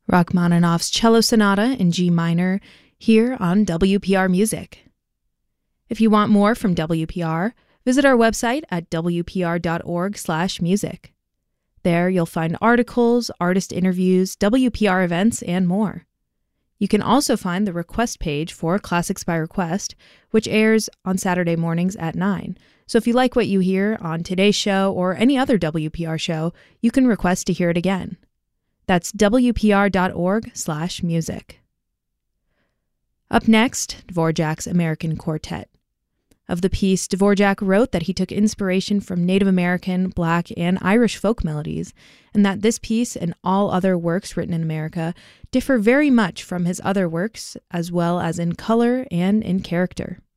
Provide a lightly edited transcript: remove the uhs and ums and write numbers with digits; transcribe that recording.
Rachmaninoff's Cello Sonata in G minor, here on WPR Music. If you want more from WPR, visit our website at wpr.org/music. There you'll find articles, artist interviews, WPR events, and more. You can also find the request page for Classics by Request, which airs on Saturday mornings at 9. So if you like what you hear on today's show or any other WPR show, you can request to hear it again. That's wpr.org/music. Up next, Dvorak's American Quartet. Of the piece, Dvorak wrote that he took inspiration from Native American, Black, and Irish folk melodies, and that this piece and all other works written in America differ very much from his other works, as well as in color and in character.